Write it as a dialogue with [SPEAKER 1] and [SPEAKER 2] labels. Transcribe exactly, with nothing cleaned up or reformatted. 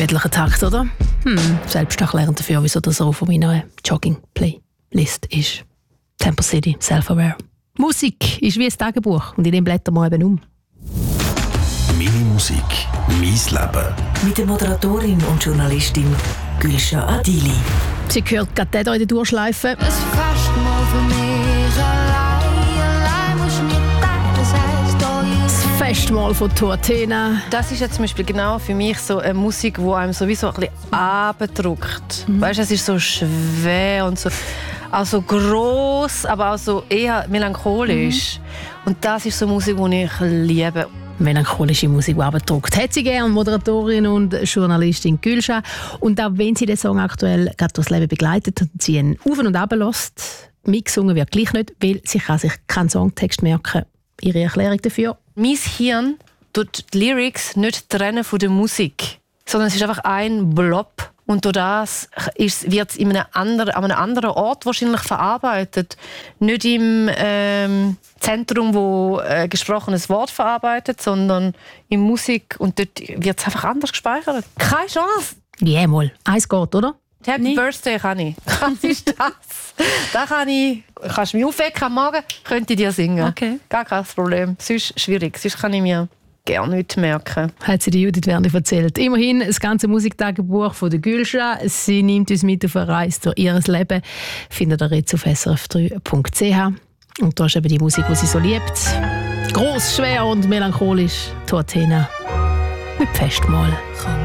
[SPEAKER 1] gemütlicher Takt, oder? Hm, selbst erklären dafür, wieso das auch von meiner Jogging-Playlist ist. Temple City, Self-Aware. Musik ist wie ein Tagebuch und in dem blättern wir eben um.
[SPEAKER 2] Meine Musik, mein Leben.
[SPEAKER 3] Mit der Moderatorin und Journalistin Gülscha Adili.
[SPEAKER 1] Sie hört gerade hier in der Durchschleife.
[SPEAKER 4] Es ist fast mal für mich allein, allein musst du nicht da, das heisst all you.
[SPEAKER 1] Das Festmahl von Tortena.
[SPEAKER 5] Das ist ja zum Beispiel genau für mich so eine Musik, die einem sowieso ein bisschen abdrückt. Mhm. Weißt du, es ist so schwer und so, auch so gross, aber auch so eher melancholisch. Mhm. Und das ist so Musik, die ich liebe.
[SPEAKER 1] Melancholische Musik, die abdruckt. Hat sie gerne, Moderatorin und Journalistin Gülscha. Und auch wenn sie den Song aktuell gerade durchs Leben begleitet und sie ihn auf und ab lässt, mitgesungen wird gleich nicht, weil sie kann sich keinen Songtext merken. Ihre Erklärung dafür?
[SPEAKER 5] Mein Hirn tut die Lyrics nicht trennen von der Musik, sondern es ist einfach ein Blob. Und durch das wird es in einem anderen, an einem anderen Ort wahrscheinlich verarbeitet. Nicht im ähm, Zentrum, wo äh, gesprochenes Wort verarbeitet, sondern in Musik. Und dort wird es einfach anders gespeichert. Keine Chance.
[SPEAKER 1] Ja, yeah, mal. Eins geht, oder?
[SPEAKER 5] Happy nee. Birthday kann ich. Was ist das? Da kann ich, kannst du mich aufwecken am Morgen, könnte ich dir singen.
[SPEAKER 1] Okay.
[SPEAKER 5] Gar kein Problem. Sonst schwierig. Sonst kann ich mir gerne nichts merken.
[SPEAKER 1] Hat sie die Judith Werner erzählt. Immerhin das ganze Musiktagebuch von der Gülscha. Sie nimmt uns mit auf eine Reise durch ihr Leben. Findet ihr jetzt auf s r f drei punkt c h. Und da ist eben die Musik, die sie so liebt. Gross, schwer und melancholisch. Tortena mit Festmahl.